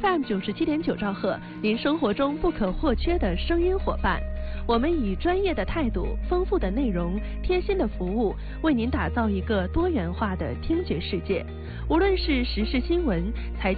FM97.9兆赫，您生活中不可或缺的声音伙伴。我们以专业的态度、丰富的内容、贴心的服务，为您打造一个多元化的听觉世界。无论是时事新闻、财